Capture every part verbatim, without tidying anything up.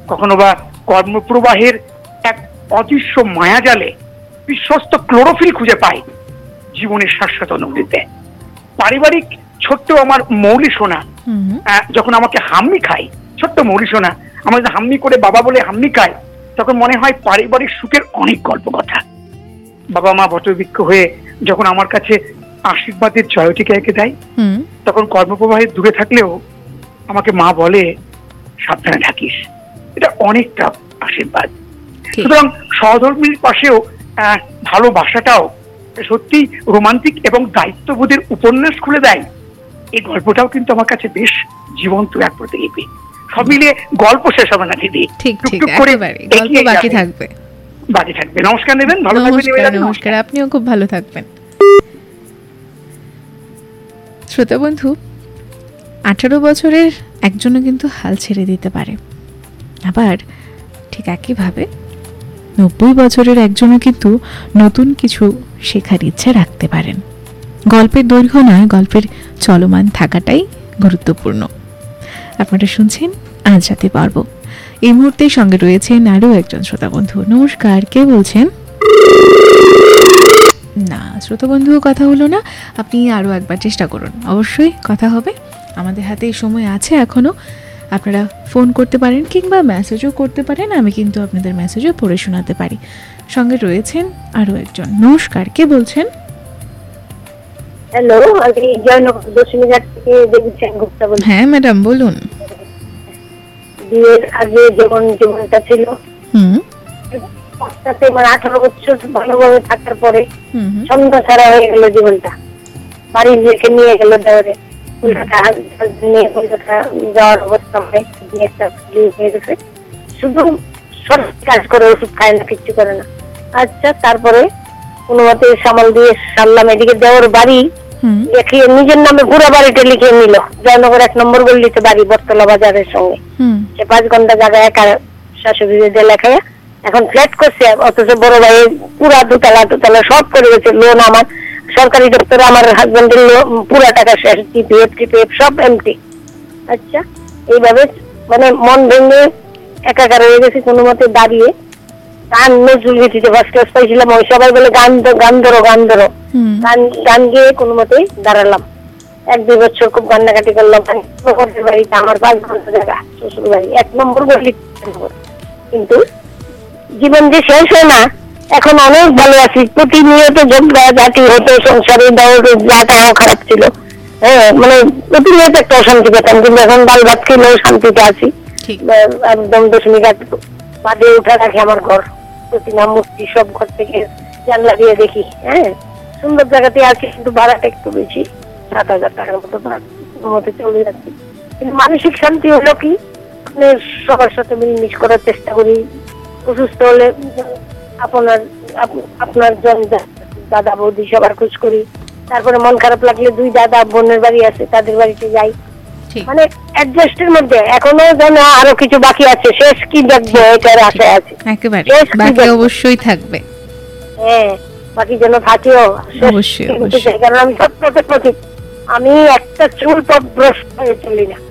কখনো বা কর্মপ্রবাহের এক অদৃশ্য মায়াজালে বিশ্বস্ত ক্লোরোফিল খুঁজে পাই জীবনের শাশ্বত অনুভূতিতে। পারিবারিক ছোট্ট আমার মৌলি সোনা যখন আমাকে হাম্মি খাই, ছোট্ট মৌলি সোনা আমার যখন হাম্মি করে বাবা বলে হাম্মি খায়, তখন মনে হয় পারিবারিক সুখের অনেক গল্প কথা। বাবা মা বটবৃক্ষ হয়ে যখন আমার কাছে আশীর্বাদের জয়টিকে এঁকে দেয়, তখন কর্মপ্রবাহে দূরে থাকলেও আমাকে মা বলে সাবধানে থাকিস, এটা অনেকটা আশীর্বাদ। সুতরাং সহধর্মীর পাশেও ভালোবাসাটাও সত্যি রোমান্টিক এবং দায়িত্ববোধের উপন্যাস খুলে দেয়। এই গল্পটাও কিন্তু আমার কাছে বেশ জীবন্ত এক প্রতিলিপি। সব মিলিয়ে গল্প শেষ হবে না দিদি, টুকটুক করে গল্প বাকি থাকবে বাকি থাকবে। নমস্কার নেবেন, ভালো থাকবেন। নমস্কার, আপনিও খুব ভালো থাকবেন। শ্রোতা বন্ধু, আঠারো বছরের একজনও কিন্তু হাল ছেড়ে দিতে পারে, আবার ঠিক একইভাবে নব্বই বছরের একজনও কিন্তু নতুন কিছু শেখার ইচ্ছে রাখতে পারেন। গল্পের দৈর্ঘ্য নয়, গল্পের চলমান থাকাটাই গুরুত্বপূর্ণ। আপনারা শুনছেন আজ রাতে পর্ব। এই মুহূর্তে সঙ্গে রয়েছেন আরও একজন শ্রোতা বন্ধু। নমস্কার, কে বলছেন? না, শ্রোতা বন্ধুও কথা হলো না। আপনি আরও একবার চেষ্টা করুন, অবশ্যই কথা হবে। আমাদের হাতে সময় আছে এখনও। আপনারা ফোন করতে পারেন কিংবা মেসেজও করতে পারেন, আমি কিন্তু আপনাদের মেসেজও পড়ে শোনাতে পারি। সঙ্গে রয়েছেন আরও একজন। নমস্কার, কে বলছেন? হ্যালো, আমি জয়নগর দশমীঘাট থেকে দেবী সেনগুপ্তা বলছি। হ্যাঁ ম্যাডাম, বলুন। বিয়ের আগে যখন জীবনটা ছিল, হুম তাতে মানে আঠারো বছর ভালোভাবে থাকার পরে সন্ধ্যা ছাড়া হয়ে গেল জীবনটা। বাড়ি রেখে নিয়ে গেল দেওয়ারে, কলকাতা নিয়ে কলকাতা যাওয়ার অবস্থা হয়। একটা হয়ে গেছে, শুধু সরকারি কাজ করে, ওষুধ খায় না, কিচ্ছু করে না। আচ্ছা, তারপরে কোনো মতে সামাল দিয়ে সারলাম। এদিকে দেওয়ার বাড়ি দেখিয়ে নিজের নামে পুরো বাড়িটা লিখে নিল। জয়নগর এক নম্বর গল্লিতে বাড়ি, বটতলা বাজারের সঙ্গে। সে পাঁচ ঘন্টা জায়গায় একা শাশুড়ি দিয়ে লেখায় এখন ফ্ল্যাট করছে, অথচ বড় ভাই পুরা দুতলা দুতলা সব করে গেছে। লোন আমার সরকারি দপ্তরে আমার হাজবেন্ডের পুরা টাকা শেষ, টিপিএফ টিপিএফ সব এমটি। আচ্ছা, এইভাবে মানে মন ভেঙে একাকার হয়ে গেছে। কোনো মতে দাঁড়িয়ে গান নজরুল গীতিতে ফার্স্ট ক্লাস পাইছিলাম, ওই সবাই বলে গান গান ধরো গান ধরো, গান গান গিয়ে কোনো মতে দাঁড়ালাম। এক দুই বছর খুব কান্নাকাটি করলাম। বাড়িতে আমার পাঁচ ঘন্টা জায়গা, শ্বশুর বাড়ি এক নম্বর গলি। কিন্তু জীবন যে শেষ হয় না, এখন অনেক ভালো আছি। প্রতিনিয়ত ঝগড়া জাতি হতো, সংসারে যাটাও খারাপ ছিল। হ্যাঁ, মানে প্রতিনিয়ত একটা অশান্তি পেতাম, কিন্তু এখন ডাল ভাত খেলেও শান্তিতে আছি। একদম দশমী ঘাট বাদে উঠে রাখে আমার ঘর, প্রতিমা মূর্তি সব ঘর থেকে জানলা দিয়ে দেখি। হ্যাঁ, সুন্দর জায়গাতে আছি, কিন্তু ভাড়াটা একটু বেশি, সাত হাজার টাকার মতো মতো চলে যাচ্ছি। কিন্তু মানসিক শান্তি হলো কি, সবার সাথে মিলমিশ করার চেষ্টা করি। অসুস্থ হলে আপনার আপনার জন দাদা বৌদি সবার খোঁজ করি। তারপরে মন খারাপ লাগলে দুই দাদা বোনের বাড়ি আছে, তাদের বাড়িতে যাই। মানে অ্যাডজাস্টের মধ্যে এখনো যেন আরো কিছু বাকি আছে। শেষ কি দেখবো এটার আশায় আছে। একেবারে বাকি অবশ্যই থাকবে। হ্যাঁ, বাকি যেন থাকেও অবশ্যই অবশ্যই। কারণ আমি সত্যের প্রতীক, আমি একটা চুল পথভ্রষ্ট হয়ে চলি না।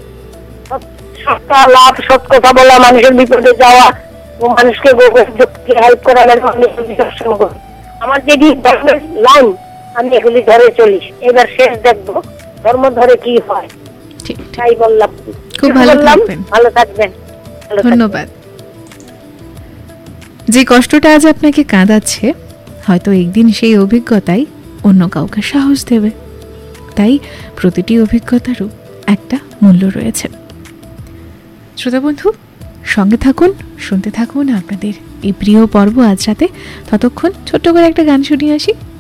সত্য লাভ, সৎ কথা বলা, মানুষের বিপদে যাওয়া ও মানুষকে হেল্প করা, আমার যেটি ধর্মের লাইন আমি এগুলি ধরে চলি। এবার শেষ দেখবো ধর্ম ধরে কি হয়। তাই বললাম। খুব ভালো থাকবেন, ভালো থাকবেন। ধন্যবাদ। যে কষ্টটা আজ আপনাকে কাঁদাচ্ছে, হয়তো একদিন সেই অভিজ্ঞতাই অন্য কাউকে সাহস দেবে। তাই প্রতিটি অভিজ্ঞতারও একটা মূল্য রয়েছে। শ্রোতা বন্ধু, সঙ্গে থাকুন, শুনতে থাকুন আপনাদের এই প্রিয় পর্ব আজ রাতে। ততক্ষণ ছোট্ট করে একটা গান শুনিয়ে আসি।